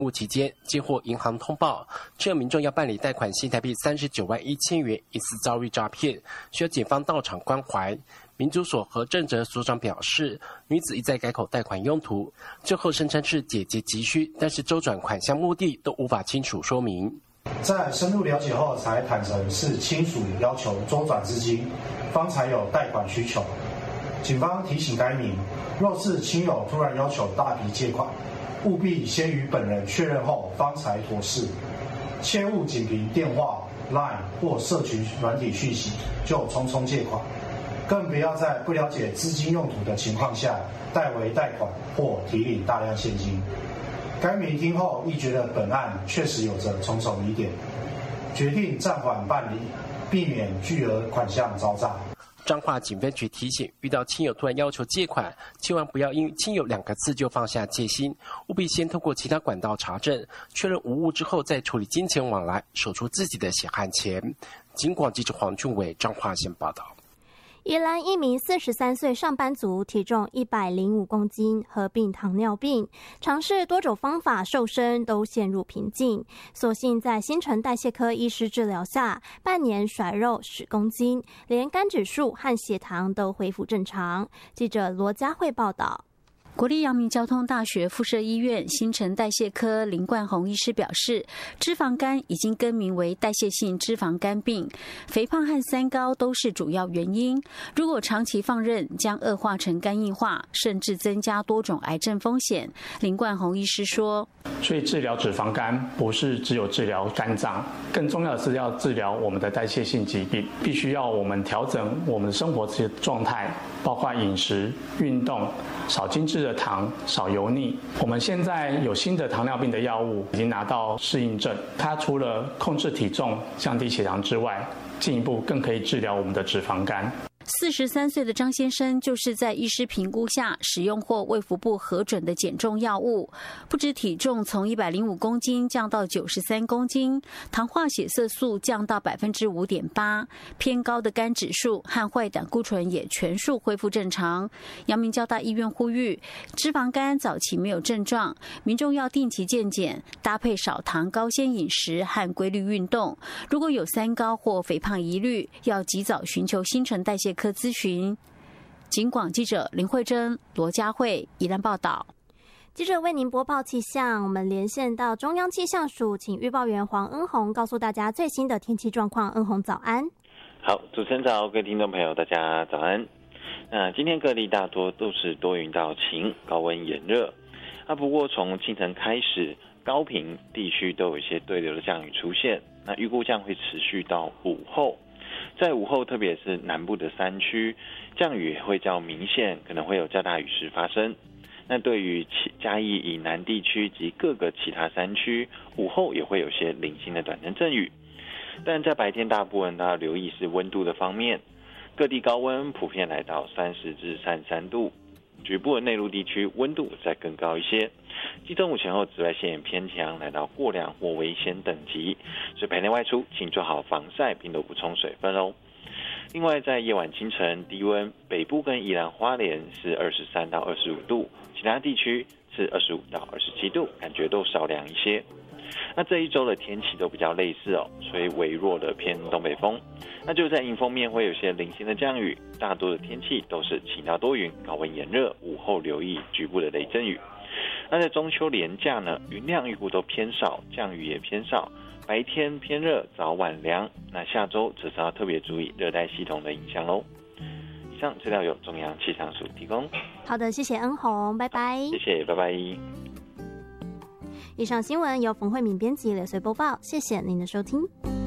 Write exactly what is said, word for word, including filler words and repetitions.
务期间接获银行通报，称有民众要办理贷款新台币三十九万一千元，疑似遭遇诈骗，需要警方到场关怀。民族所何正哲所长表示，女子一再改口贷款用途，最后声称是姐姐急需，但是周转款项目的都无法清楚说明。 在深入了解后，才坦诚是亲属要求周转资金，方才有贷款需求。警方提醒该名，若是亲友突然要求大笔借款，务必先与本人确认后方才妥适，切勿仅凭电话、LINE 或社群软体讯息就匆匆借款，更不要在不了解资金用途的情况下代为贷款或提领大量现金。该名听后亦觉得本案确实有着重重疑点，决定暂缓办理，避免巨额款项遭诈。 彰化警分局提醒，遇到亲友突然要求借款，千万不要因亲友两个字就放下戒心，务必先透过其他管道查证，确认无误之后再处理金钱往来，守住自己的血汗钱。警广记者黄俊伟彰化县报道。 宜兰一名四十三岁上班族，体重一百零五公斤，合并糖尿病，尝试多种方法瘦身都陷入瓶颈，所幸在新陈代谢科医师治疗下，半年甩肉十公斤，连肝指数和血糖都恢复正常。记者罗佳慧报道。 国立阳明交通大学附设医院新陈代谢科林冠宏医师表示，脂肪肝已经更名为代谢性脂肪肝病，肥胖和三高都是主要原因。如果长期放任，将恶化成肝硬化，甚至增加多种癌症风险。林冠宏医师说， 所以治疗脂肪肝不是只有治疗肝脏，更重要的是要治疗我们的代谢性疾病，必须要我们调整我们的生活状态，包括饮食、运动、少精致的糖、少油腻。我们现在有新的糖尿病的药物已经拿到适应症，它除了控制体重、降低血糖之外，进一步更可以治疗我们的脂肪肝。 四十三岁的张先生就是在医师评估下使用或卫福部核准的减重药物，不止体重从一百零五公斤降到九十三公斤，糖化血色素降到百分之五点八，偏高的肝指数和坏胆固醇也全数恢复正常。阳明交大医院呼吁，脂肪肝早期没有症状，民众要定期健检，搭配少糖高纤饮食和规律运动。如果有三高或肥胖疑虑，要及早寻求新陈代谢科咨询。警广记者林慧珍、罗佳慧宜兰报道。 记者为您播报气象，我们连线到中央气象署，请预报员黄恩宏告诉大家最新的天气状况。恩宏早安。 好，主持人早，各位听众朋友大家早安。那今天各地大多都是多云到晴，高温炎热。啊，不过从清晨开始，高屏地区都有一些对流的降雨出现，那预估将会持续到午后。在午后，特别是南部的山区，降雨会较明显，可能会有较大雨势发生。那对于嘉义以南地区及各个其他山区，午后也会有些零星的短暂阵雨。但在白天，大部分都要留意是温度的方面，各地高温普遍来到三十至三十三度，局部的内陆地区温度再更高一些。继中午前后，紫外线也偏强，来到过量或危险等级，所以白天外出请做好防晒，并多补充水分哦。另外，在夜晚清晨，低温北部跟宜兰花莲是二十三到二十五度，其他地区是二十五到二十七度，感觉都稍凉一些。那这一周的天气都比较类似哦，吹微弱的偏东北风。那就在迎风面会有些零星的降雨，大多的天气都是晴到多云，高温炎热，午后留意局部的雷阵雨。那在中秋连假呢，云量预估都偏少，降雨也偏少，白天偏热，早晚凉。那下周则是要特别注意热带系统的影响喽。以上资料由中央气象署提供。 好的，谢谢恩宏，拜拜。 谢谢，拜拜。 以上新闻由冯慧敏编辑、刘随播报，谢谢您的收听。